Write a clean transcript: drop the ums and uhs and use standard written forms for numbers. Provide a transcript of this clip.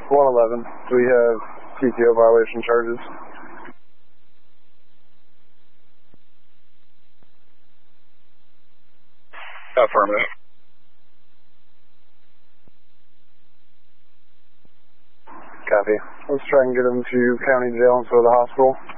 111. Do we have PTO violation charges? Affirmative. Copy. Let's try and get him to county jail instead of the hospital.